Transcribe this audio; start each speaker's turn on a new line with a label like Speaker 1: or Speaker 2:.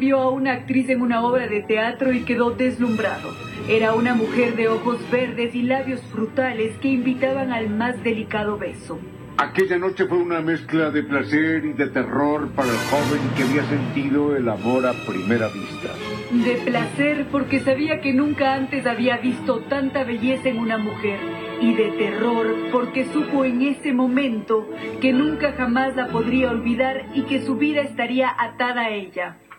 Speaker 1: vio a una actriz en una obra de teatro y quedó deslumbrado. Era una mujer de ojos verdes y labios frutales que invitaban al más delicado beso.
Speaker 2: Aquella noche fue una mezcla de placer y de terror para el joven que había sentido el amor a primera vista.
Speaker 1: De placer porque sabía que nunca antes había visto tanta belleza en una mujer. Y de terror porque supo en ese momento que nunca jamás la podría olvidar y que su vida estaría atada a ella.